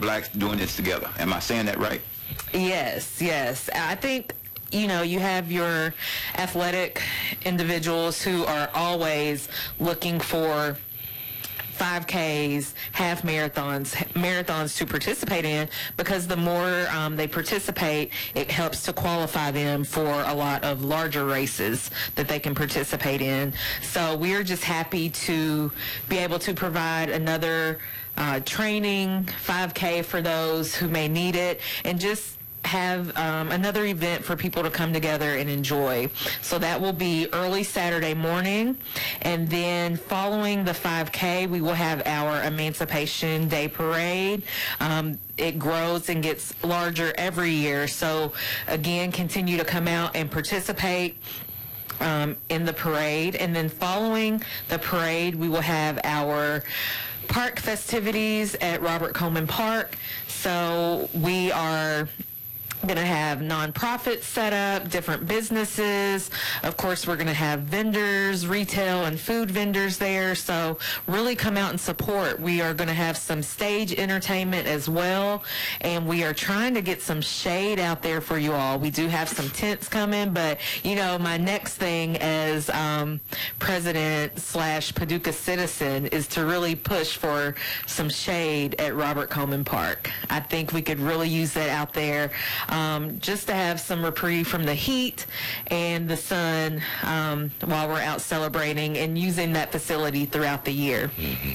blacks doing this together. Am I saying that right? Yes. I think, you have your athletic individuals who are always looking for 5Ks, half marathons to participate in, because the more they participate, it helps to qualify them for a lot of larger races that they can participate in. So we are just happy to be able to provide another training 5K for those who may need it, and just have another event for people to come together and enjoy. So that will be early Saturday morning, and then following the 5K, we will have our Emancipation Day Parade. It grows and gets larger every year, so again, continue to come out and participate in the parade. And then following the parade, we will have our park festivities at Robert Coleman Park. So we are going to have nonprofits set up, different businesses. Of course, we're going to have vendors, retail and food vendors there. So really come out and support. We are going to have some stage entertainment as well, and we are trying to get some shade out there for you all. We do have some tents coming, but my next thing as president/Paducah citizen is to really push for some shade at Robert Coleman Park. I think we could really use that out there. Just to have some reprieve from the heat and the sun while we're out celebrating and using that facility throughout the year.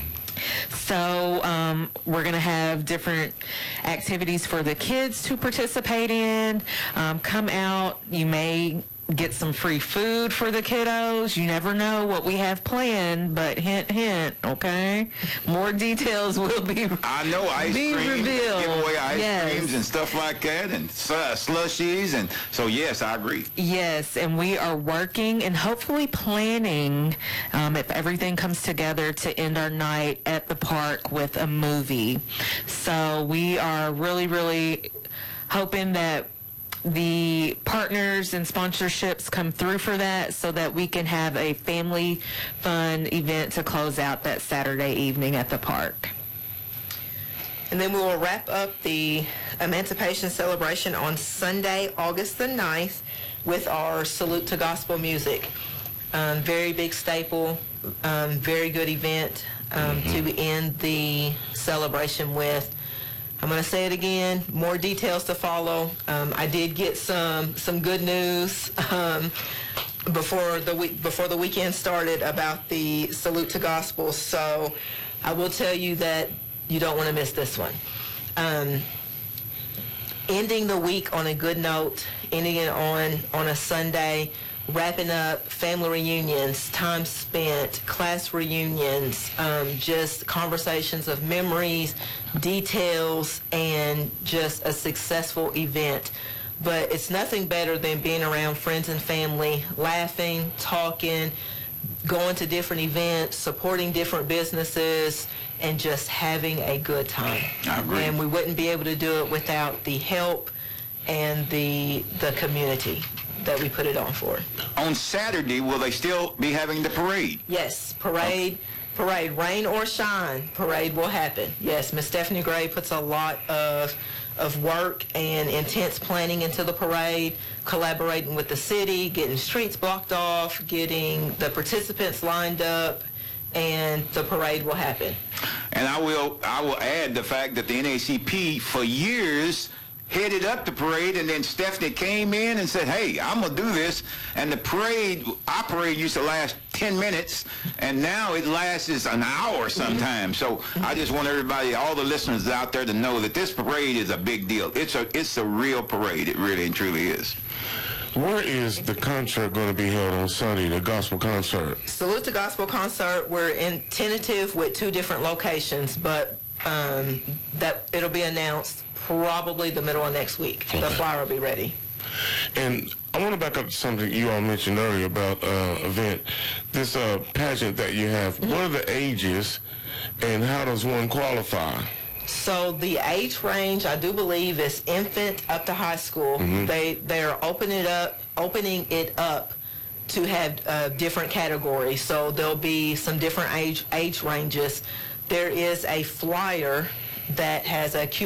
So we're going to have different activities for the kids to participate in. Come out. You may get some free food for the kiddos. You never know what we have planned, but hint, hint, okay? More details will be revealed. I know ice cream, give away ice creams and stuff like that, and slushies, and so yes, I agree. Yes, and we are working and hopefully planning, if everything comes together, to end our night at the park with a movie. So we are really, really hoping that the partners and sponsorships come through for that, so that we can have a family fun event to close out that Saturday evening at the park. And then we will wrap up the Emancipation Celebration on Sunday, August the 9th, with our Salute to Gospel Music. Very big staple, very good event to end the celebration with. I'm going to say it again, more details to follow. I did get some good news before the weekend started about the Salute to Gospel, so I will tell you that you don't want to miss this one. Ending the week on a good note, ending it on a Sunday, wrapping up family reunions, time spent, class reunions, just conversations of memories, details, and just a successful event. But it's nothing better than being around friends and family, laughing, talking, going to different events, supporting different businesses, and just having a good time. I agree. And we wouldn't be able to do it without the help and the community that we put it on for. On Saturday, will they still be having the parade? Yes, parade, rain or shine, parade will happen. Yes, Miss Stephanie Gray puts a lot of work and intense planning into the parade, collaborating with the city, getting streets blocked off, getting the participants lined up, and the parade will happen. And I will add the fact that the NAACP for years headed up the parade, and then Stephanie came in and said, hey, I'm going to do this. And our parade used to last 10 minutes, and now it lasts an hour sometimes. So I just want everybody, all the listeners out there, to know that this parade is a big deal. It's a real parade. It really and truly is. Where is the concert going to be held on Sunday, the gospel concert? Salute to Gospel concert, we're in tentative with 2 different locations, but that it'll be announced probably the middle of next week. Okay. The flyer will be ready. And I want to back up to something you all mentioned earlier about event. This pageant that you have, what are the ages and how does one qualify? So the age range, I do believe, is infant up to high school. They're opening it up to have different categories. So there'll be some different age ranges. There is a flyer that has a